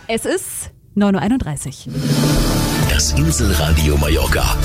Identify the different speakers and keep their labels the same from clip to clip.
Speaker 1: Es ist 9.31 Uhr.
Speaker 2: Das Inselradio Mallorca.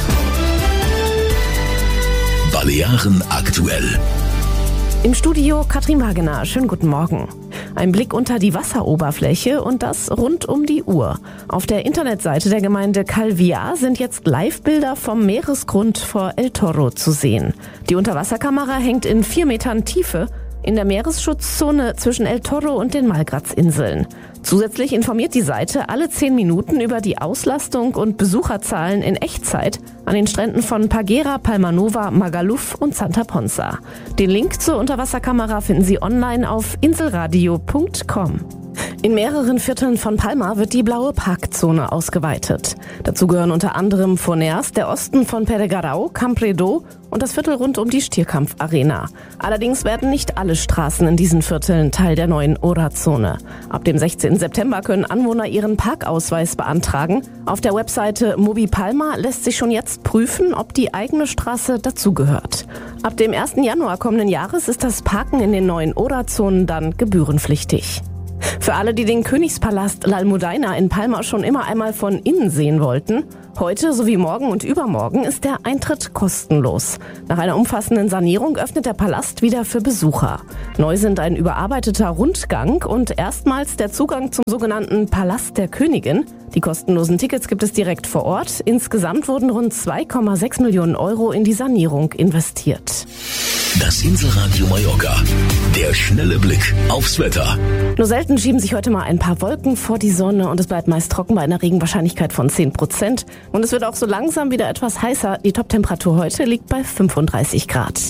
Speaker 2: Balearen aktuell.
Speaker 3: Im Studio Katrin Wagener. Schönen guten Morgen. Ein Blick unter die Wasseroberfläche und das rund um die Uhr. Auf der Internetseite der Gemeinde Calviá sind jetzt Live-Bilder vom Meeresgrund vor El Toro zu sehen. Die Unterwasserkamera hängt in 4 Metern Tiefe in der Meeresschutzzone zwischen El Toro und den Malgrazinseln. Zusätzlich informiert die Seite alle 10 Minuten über die Auslastung und Besucherzahlen in Echtzeit an den Stränden von Paguera, Palma Nova, Magaluf und Santa Ponsa. Den Link zur Unterwasserkamera finden Sie online auf inselradio.com. In mehreren Vierteln von Palma wird die blaue Parkzone ausgeweitet. Dazu gehören unter anderem Forners, der Osten von Peregarau, Campredó und das Viertel rund um die Stierkampfarena. Allerdings werden nicht alle Straßen in diesen Vierteln Teil der neuen Ora-Zone. Ab dem 16. September können Anwohner ihren Parkausweis beantragen. Auf der Webseite Mobi Palma lässt sich schon jetzt prüfen, ob die eigene Straße dazugehört. Ab dem 1. Januar kommenden Jahres ist das Parken in den neuen Ora-Zonen dann gebührenpflichtig. Für alle, die den Königspalast La Almudaina in Palma schon immer einmal von innen sehen wollten, heute sowie morgen und übermorgen ist der Eintritt kostenlos. Nach einer umfassenden Sanierung öffnet der Palast wieder für Besucher. Neu sind ein überarbeiteter Rundgang und erstmals der Zugang zum sogenannten Palast der Königin. Die kostenlosen Tickets gibt es direkt vor Ort. Insgesamt wurden rund 2,6 Millionen Euro in die Sanierung investiert.
Speaker 2: Das Inselradio Mallorca. Der schnelle Blick aufs Wetter.
Speaker 3: Nur selten schieben sich heute mal ein paar Wolken vor die Sonne und es bleibt meist trocken bei einer Regenwahrscheinlichkeit von 10%. Und es wird auch so langsam wieder etwas heißer. Die Toptemperatur heute liegt bei 35 Grad.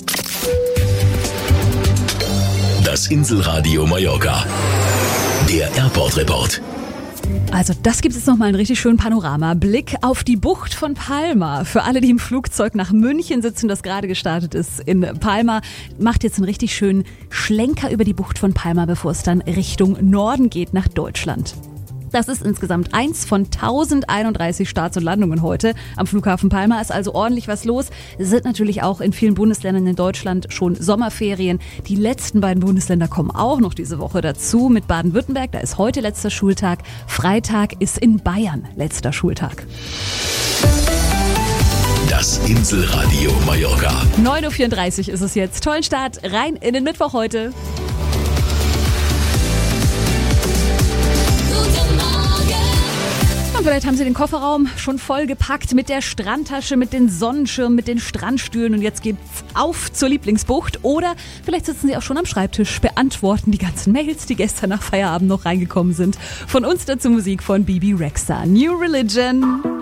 Speaker 2: Das Inselradio Mallorca. Der Airport Report.
Speaker 1: Also das gibt es nochmal einen richtig schönen Panorama-Blick auf die Bucht von Palma. Für alle, die im Flugzeug nach München sitzen, das gerade gestartet ist in Palma, macht jetzt einen richtig schönen Schlenker über die Bucht von Palma, bevor es dann Richtung Norden geht nach Deutschland. Das ist insgesamt 1 von 1031 Starts und Landungen heute am Flughafen Palma. Ist also ordentlich was los. Es sind natürlich auch in vielen Bundesländern in Deutschland schon Sommerferien. Die letzten beiden Bundesländer kommen auch noch diese Woche dazu. Mit Baden-Württemberg, da ist heute letzter Schultag. Freitag ist in Bayern letzter Schultag.
Speaker 2: Das Inselradio Mallorca.
Speaker 1: 9.34 Uhr ist es jetzt. Tollen Start rein in den Mittwoch heute. Und vielleicht haben Sie den Kofferraum schon voll gepackt mit der Strandtasche, mit den Sonnenschirmen, mit den Strandstühlen und jetzt geht's auf zur Lieblingsbucht. Oder vielleicht sitzen Sie auch schon am Schreibtisch, beantworten die ganzen Mails, die gestern nach Feierabend noch reingekommen sind. Von uns dazu Musik von Bibi Rexha. New Religion.